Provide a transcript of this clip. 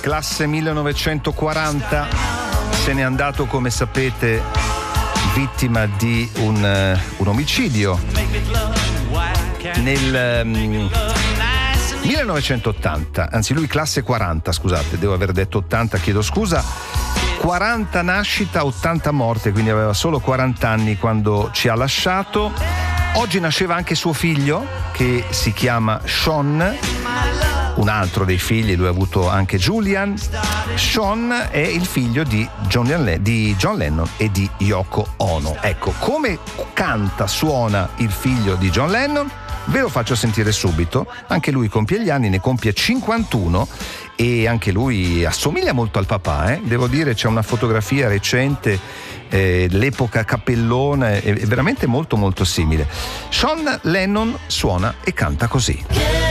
classe 1940, se n'è andato, come sapete, vittima di un omicidio nel 1980, anzi lui classe 40, scusate, devo aver detto 80, chiedo scusa. 40 nascita, 80 morte, quindi aveva solo 40 anni quando ci ha lasciato. Oggi nasceva anche suo figlio, che si chiama Sean, un altro dei figli, lui ha avuto anche Julian. Sean è il figlio di John Lennon e di Yoko Ono. Ecco, come canta, suona il figlio di John Lennon, ve lo faccio sentire subito. Anche lui compie gli anni, ne compie 51 e anche lui assomiglia molto al papà, devo dire, c'è una fotografia recente, l'epoca cappellone, è veramente molto molto simile. Sean Lennon suona e canta così.